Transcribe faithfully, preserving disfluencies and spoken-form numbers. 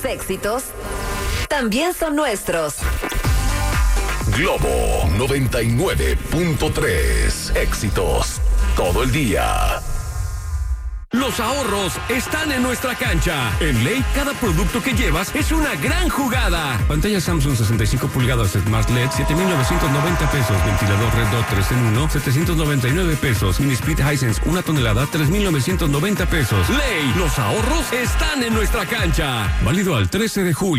éxitos también son nuestros. Globo noventa y nueve punto tres. Éxitos todo el día. Los ahorros están en nuestra cancha. En Ley, cada producto que llevas es una gran jugada. Pantalla Samsung sesenta y cinco pulgadas Smart L E D, siete mil novecientos noventa pesos. Ventilador Red Dot tres en uno, setecientos noventa y nueve pesos. Mini Split Hisense, una tonelada, tres mil novecientos noventa pesos. Ley, los ahorros están en nuestra cancha. Válido al trece de julio.